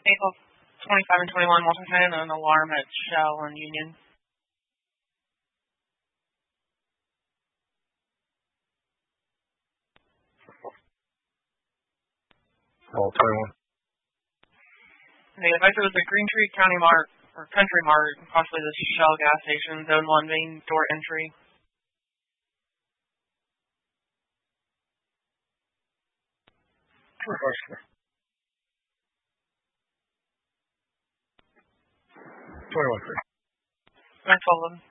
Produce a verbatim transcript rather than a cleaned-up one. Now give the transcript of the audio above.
April twenty-five and twenty-one, Washington, an alarm at Shell and Union. All twenty-one. The advisor was the Green Tree County Mart, or Country Mart, possibly the Shell gas station, Zone one main door entry. twenty-one. That's all of them.